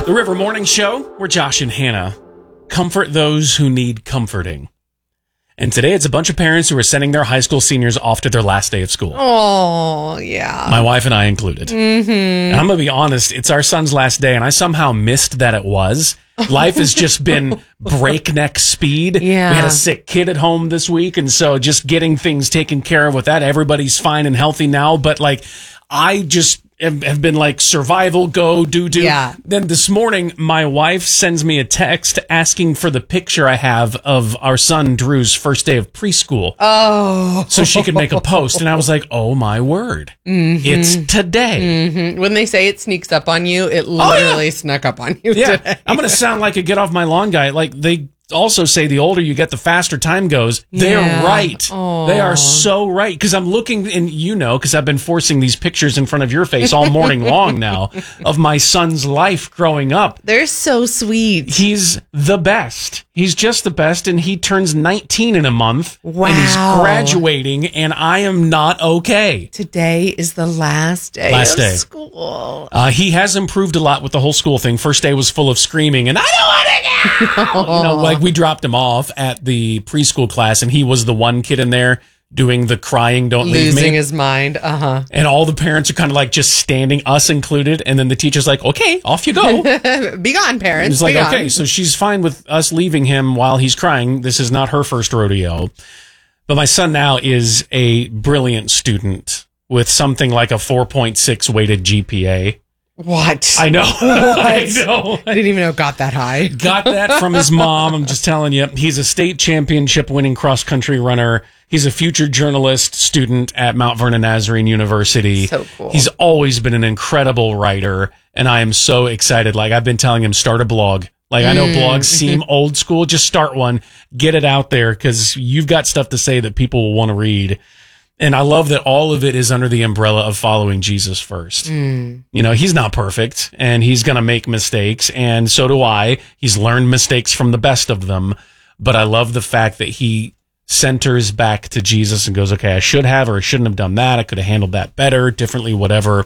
The River Morning Show, where Josh and Hannah comfort those who need comforting. And today it's a bunch of parents who are sending their high school seniors off to their last day of school. Oh, yeah. My wife and I included. Mm-hmm. And I'm going to be honest, it's our son's last day, and I somehow missed that it was. Life has just been breakneck speed. Yeah. We had a sick kid at home this week, and so just getting things taken care of with that. Everybody's fine and healthy now, but like, I just have been like survival, go, do. Yeah. Then this morning, my wife sends me a text asking for the picture I have of our son Drew's first day of preschool. Oh. So she could make a post. And I was like, oh my word. Mm-hmm. It's today. Mm-hmm. When they say it sneaks up on you, it literally snuck up on you today. I'm going to sound like a get off my lawn guy. Like they also say the older you get, the faster time goes. They're right. Oh. They are so right. Because I'm looking, and because I've been forcing these pictures in front of your face all morning long now of my son's life growing up. They're so sweet. He's the best. He's just the best, and he turns 19 in a month. Wow. And he's graduating, and I am not okay. Today is the last day of school. He has improved a lot with the whole school thing. First day was full of screaming, and I don't want to go! Like we dropped him off at the preschool class, and he was the one kid in there doing the crying, don't leave me. Losing his mind, And all the parents are kind of like just standing, us included, and then the teacher's like, okay, off you go. Be gone, parents. It's like, okay, so she's fine with us leaving him while he's crying. This is not her first rodeo. But my son now is a brilliant student with something like a 4.6 weighted GPA. What? I know. I know. I didn't even know it got that high. Got that from his mom. I'm just telling you. He's a state championship winning cross country runner. He's a future journalist student at Mount Vernon Nazarene University. So cool. He's always been an incredible writer, and I am so excited. Like I've been telling him, start a blog. Like I know blogs seem old school. Just start one. Get it out there because you've got stuff to say that people will want to read. And I love that all of it is under the umbrella of following Jesus first. He's not perfect and he's going to make mistakes. And so do I. He's learned mistakes from the best of them. But I love the fact that he centers back to Jesus and goes, okay, I should have or I shouldn't have done that. I could have handled that better, differently, whatever.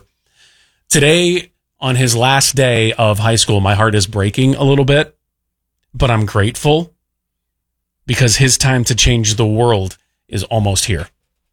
Today, on his last day of high school, my heart is breaking a little bit, but I'm grateful because his time to change the world is almost here.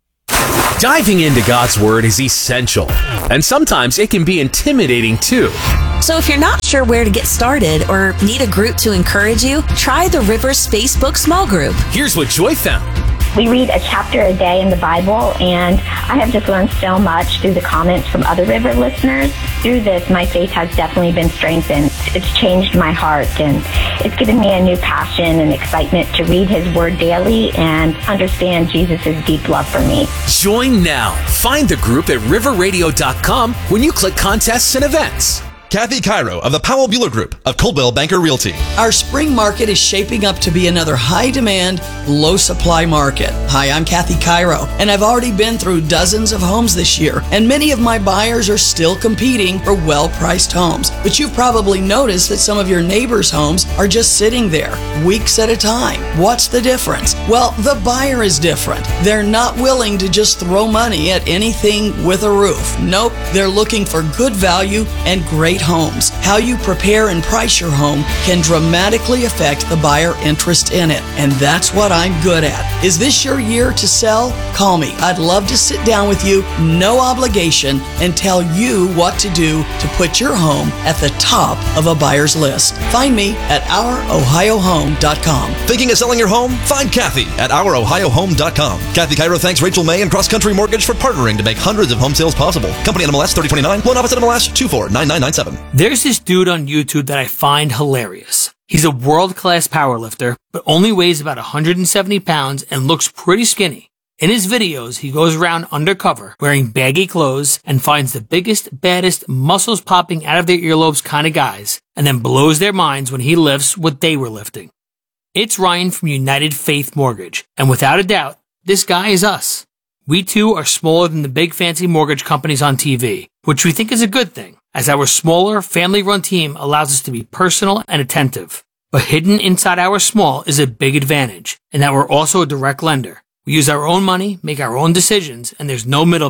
Diving into God's Word is essential, and sometimes it can be intimidating too. So if you're not sure where to get started or need a group to encourage you, try the Rivers Facebook Small Group. Here's what Joy found. We read a chapter a day in the Bible, and I have just learned so much through the comments from other River listeners. Through this, my faith has definitely been strengthened. It's changed my heart, and it's given me a new passion and excitement to read His Word daily and understand Jesus' deep love for me. Join now. Find the group at riverradio.com when you click contests and events. Kathy Cairo of the Powell Bueller Group of Coldwell Banker Realty. Our spring market is shaping up to be another high-demand, low-supply market. Hi, I'm Kathy Cairo, and I've already been through dozens of homes this year, and many of my buyers are still competing for well-priced homes. But you've probably noticed that some of your neighbors' homes are just sitting there, weeks at a time. What's the difference? Well, the buyer is different. They're not willing to just throw money at anything with a roof. Nope, they're looking for good value and great homes. How you prepare and price your home can dramatically affect the buyer interest in it, and that's what I'm good at. Is this your year to sell? Call me. I'd love to sit down with you, no obligation, and tell you what to do to put your home at the top of a buyer's list. Find me at ourohiohome.com. Thinking of selling your home? Find Kathy at ourohiohome.com. Kathy Cairo thanks Rachel May and Cross Country Mortgage for partnering to make hundreds of home sales possible. Company NMLS 3029, loan office NMLS 249997. There's this dude on YouTube that I find hilarious. He's a world-class powerlifter, but only weighs about 170 pounds and looks pretty skinny. In his videos, he goes around undercover, wearing baggy clothes, and finds the biggest, baddest, muscles popping out of their earlobes kind of guys, and then blows their minds when he lifts what they were lifting. It's Ryan from United Faith Mortgage, and without a doubt, this guy is us. We too are smaller than the big fancy mortgage companies on TV, which we think is a good thing, as our smaller, family-run team allows us to be personal and attentive. But hidden inside our small is a big advantage, in that we're also a direct lender. We use our own money, make our own decisions, and there's no middleman.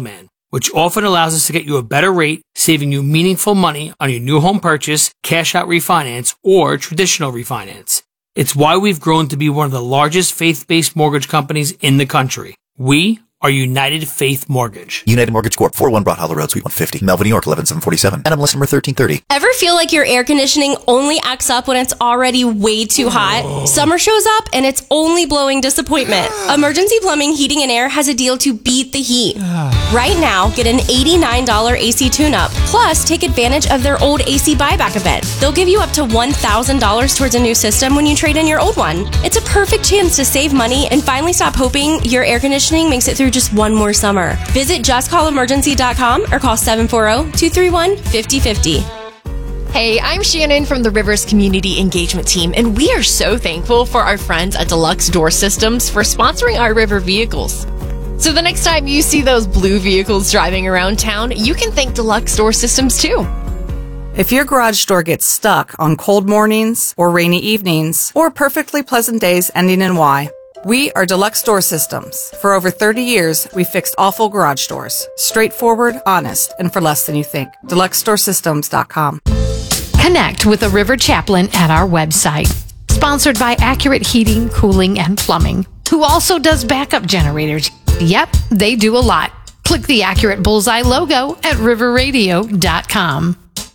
which often allows us to get you a better rate, saving you meaningful money on your new home purchase, cash out refinance, or traditional refinance. It's why we've grown to be one of the largest faith-based mortgage companies in the country. We are United Faith Mortgage. United Mortgage Corp. 401 Broad Hollow Road, Suite 150, Melville, New York, 11747. NMLS number 1330. Ever feel like your air conditioning only acts up when it's already way too hot? Summer shows up and it's only blowing disappointment. Emergency Plumbing, Heating, and Air has a deal to beat the heat. Right now, get an $89 AC tune-up. Plus, take advantage of their old AC buyback event. They'll give you up to $1,000 towards a new system when you trade in your old one. It's a perfect chance to save money and finally stop hoping your air conditioning makes it through just one more summer. Visit justcallemergency.com or call 740-231-5050. Hey, I'm Shannon from the Rivers Community Engagement Team, and we are so thankful for our friends at Deluxe Door Systems for sponsoring our river vehicles. So the next time you see those blue vehicles driving around town, you can thank Deluxe Door Systems too. If your garage door gets stuck on cold mornings or rainy evenings or perfectly pleasant days ending in Y, we are Deluxe Door Systems. For over 30 years, we fixed awful garage doors. Straightforward, honest, and for less than you think. DeluxeDoorSystems.com. Connect with a River Chaplain at our website. Sponsored by Accurate Heating, Cooling, and Plumbing, who also does backup generators. Yep, they do a lot. Click the Accurate Bullseye logo at riverradio.com.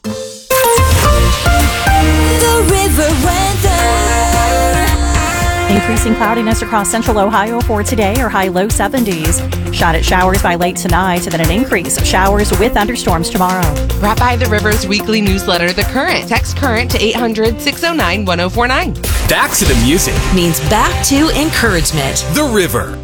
The River Weather. Increasing cloudiness across central Ohio for today, or high low 70s. Shot at showers by late tonight, and then an increase of showers with thunderstorms tomorrow. Brought by the River's weekly newsletter, The Current. Text Current to 800-609-1049. Back to the music Means back to encouragement. The River.